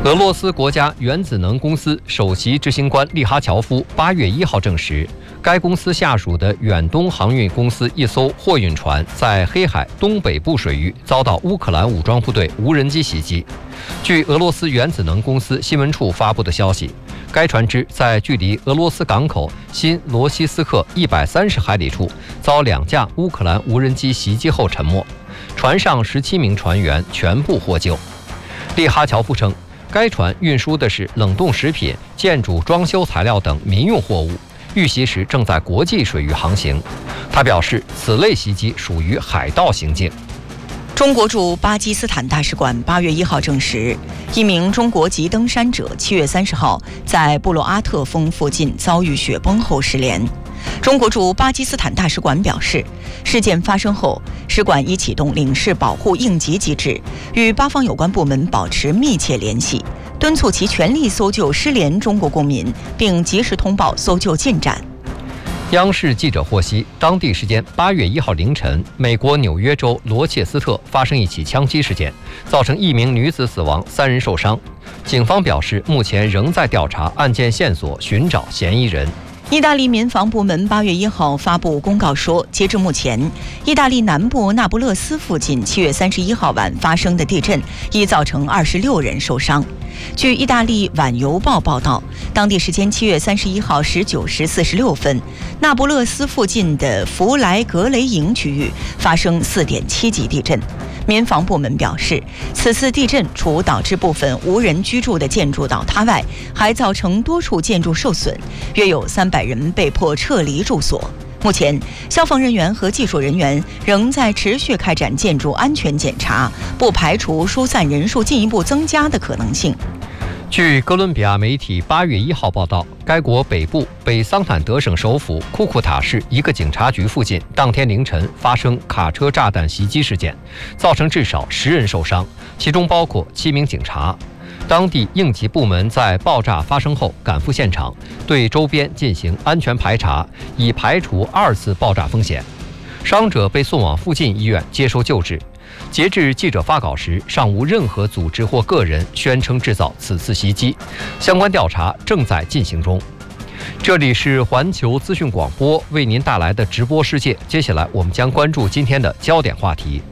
俄罗斯国家原子能公司首席执行官利哈乔夫8月1号证实，该公司下属的远东航运公司一艘货运船在黑海东北部水域遭到乌克兰武装部队无人机袭击。据俄罗斯原子能公司新闻处发布的消息，该船只在距离俄罗斯港口新罗西斯克130海里处遭2架乌克兰无人机袭击后沉没，船上17名船员全部获救。利哈乔夫称，该船运输的是冷冻食品、建筑装修材料等民用货物，遇袭时正在国际水域航行。他表示，此类袭击属于海盗行径。 中国驻巴基斯坦大使馆8月1号证实，一名中国籍登山者7月30号在布洛阿特峰附近遭遇雪崩后失联。中国驻巴基斯坦大使馆表示，事件发生后，使馆已启动领事保护应急机制，与巴方有关部门保持密切联系，敦促其全力搜救失联中国公民，并及时通报搜救进展。 央视记者获悉，当地时间8月1号凌晨，美国纽约州罗切斯特发生一起枪击事件，造成1名女子死亡，3人受伤。警方表示，目前仍在调查案件线索，寻找嫌疑人。 意大利民防部门8月1号发布公告说，截至目前，意大利南部那不勒斯附近7月31号晚发生的地震已造成26人受伤。据意大利晚邮报报道，当地时间7月31号19时46分，那不勒斯附近的弗莱格雷营区域发生4.7级地震。民防部门表示，此次地震除导致部分无人居住的建筑倒塌外，还造成多处建筑受损，约有300人被迫撤离住所。目前，消防人员和技术人员仍在持续开展建筑安全检查，不排除疏散人数进一步增加的可能性。 据哥伦比亚媒体8月1号报道，该国北部北桑坦德省首府库库塔市一个警察局附近，当天凌晨发生卡车炸弹袭击事件，造成至少10人受伤，其中包括7名警察。当地应急部门在爆炸发生后赶赴现场，对周边进行安全排查，以排除2次爆炸风险。伤者被送往附近医院接受救治。截至记者发稿时，尚无任何组织或个人宣称制造此次袭击，相关调查正在进行中。这里是环球资讯广播为您带来的直播世界，接下来我们将关注今天的焦点话题。